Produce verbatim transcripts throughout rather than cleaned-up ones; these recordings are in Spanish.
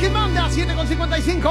que manda, siete con cincuenta y cinco.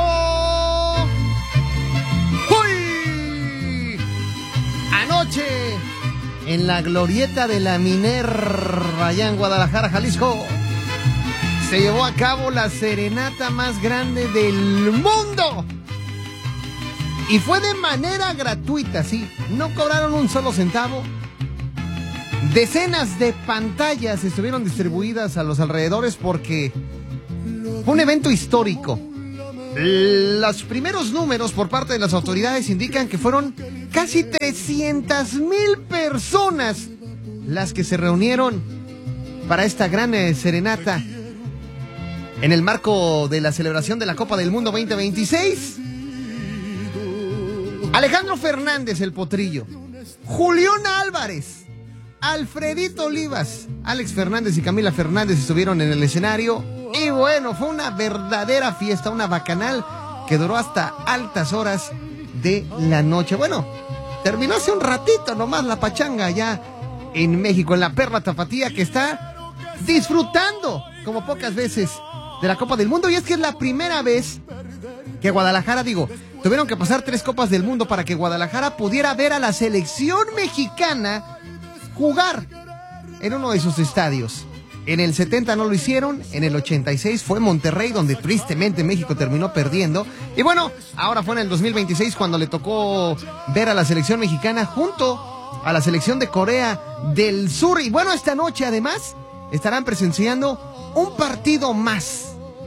¡Uy! Anoche, en la glorieta de la Minerva, allá en Guadalajara, Jalisco, se llevó a cabo la serenata más grande del mundo. Y fue de manera gratuita, sí. No cobraron un solo centavo. Decenas de pantallas estuvieron distribuidas a los alrededores porque fue un evento histórico. Los primeros números por parte de las autoridades indican que fueron casi trescientas mil personas las que se reunieron para esta gran eh, serenata en el marco de la celebración de la Copa del Mundo veinte veintiséis. Alejandro Fernández, el Potrillo, Julián Álvarez, Alfredito Olivas, Alex Fernández y Camila Fernández estuvieron en el escenario. Y bueno, fue una verdadera fiesta, una bacanal que duró hasta altas horas de la noche. Bueno, terminó hace un ratito nomás la pachanga allá en México, en la Perla Tapatía, que está disfrutando como pocas veces de la Copa del Mundo. Y es que es la primera vez que Guadalajara, digo, tuvieron que pasar tres Copas del Mundo para que Guadalajara pudiera ver a la selección mexicana jugar en uno de sus estadios. En el setenta no lo hicieron, en el ochenta y seis fue Monterrey, donde tristemente México terminó perdiendo. Y bueno, ahora fue en el dos mil veintiséis cuando le tocó ver a la selección mexicana junto a la selección de Corea del Sur. Y bueno, esta noche además estarán presenciando un partido más.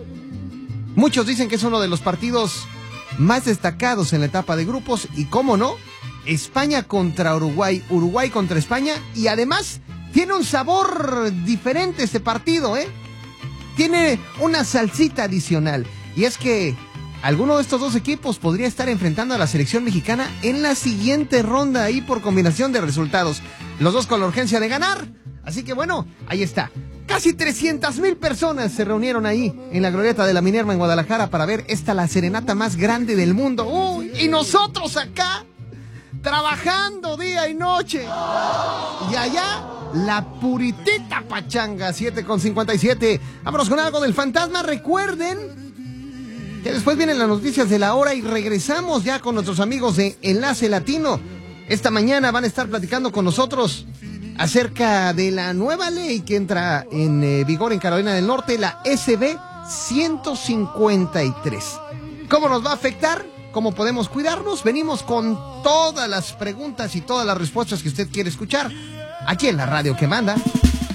Muchos dicen que es uno de los partidos más destacados en la etapa de grupos. Y cómo no, España contra Uruguay, Uruguay contra España. Y además tiene un sabor diferente este partido, ¿eh? Tiene una salsita adicional. Y es que alguno de estos dos equipos podría estar enfrentando a la selección mexicana en la siguiente ronda ahí por combinación de resultados. Los dos con la urgencia de ganar. Así que bueno, ahí está. Casi trescientas mil personas se reunieron ahí en la glorieta de la Minerva en Guadalajara para ver esta la serenata más grande del mundo. ¡Uy! Y nosotros acá, trabajando día y noche. Y allá, la puritita pachanga, siete con cincuenta y siete. Vámonos con algo del fantasma. Recuerden que después vienen las noticias de la hora y regresamos ya con nuestros amigos de Enlace Latino. Esta mañana van a estar platicando con nosotros acerca de la nueva ley que entra en eh, vigor en Carolina del Norte, la S B ciento cincuenta y tres. ¿Cómo nos va a afectar? ¿Cómo podemos cuidarnos? Venimos con todas las preguntas y todas las respuestas que usted quiere escuchar aquí en la radio que manda.